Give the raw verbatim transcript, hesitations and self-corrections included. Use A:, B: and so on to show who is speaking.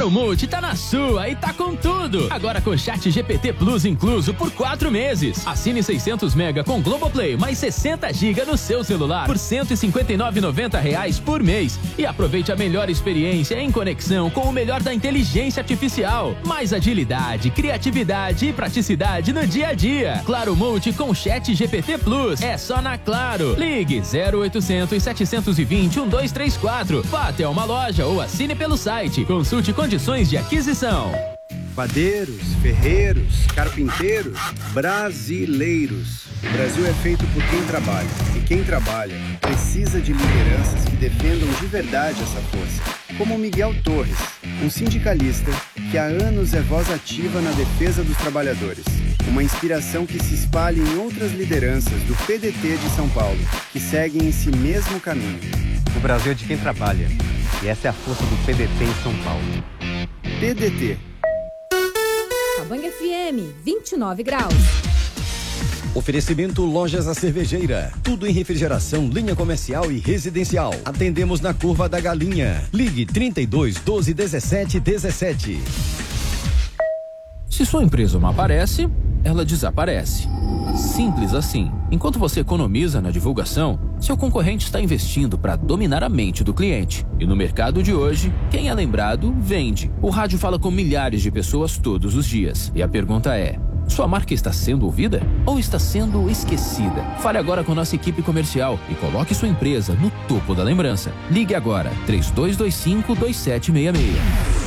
A: Claro Multi tá na sua e tá com tudo. Agora com Chat G P T Plus incluso por quatro meses. Assine seiscentos mega com Globoplay mais sessenta gigas no seu celular por cento e cinquenta e nove reais e noventa centavos por mês. E aproveite a melhor experiência em conexão com o melhor da inteligência artificial. Mais agilidade, criatividade e praticidade no dia a dia. Claro Multi com Chat G P T Plus. É só na Claro. Ligue zero oitocentos, setecentos e vinte, doze trinta e quatro. Vá até uma loja ou assine pelo site. Consulte condições de aquisição.
B: Padeiros, ferreiros, carpinteiros, brasileiros. O Brasil é feito por quem trabalha. E quem trabalha precisa de lideranças que defendam de verdade essa força. Como Miguel Torres, um sindicalista que há anos é voz ativa na defesa dos trabalhadores. Uma inspiração que se espalha em outras lideranças do P D T de São Paulo, que seguem esse mesmo caminho.
C: O Brasil é de quem trabalha. E essa é a força do P D T em São Paulo.
B: P D T.
D: Cabanha F M, vinte e nove graus.
E: Oferecimento Lojas A Cervejeira. Tudo em refrigeração, linha comercial e residencial. Atendemos na Curva da Galinha. Ligue trinta e dois, doze, dezessete, dezessete.
A: Se sua empresa não aparece, ela desaparece. Simples assim. Enquanto você economiza na divulgação, seu concorrente está investindo para dominar a mente do cliente. E no mercado de hoje, quem é lembrado, vende. O rádio fala com milhares de pessoas todos os dias. E a pergunta é: sua marca está sendo ouvida ou está sendo esquecida? Fale agora com nossa equipe comercial e coloque sua empresa no topo da lembrança. Ligue agora, três dois dois cinco, dois sete seis seis.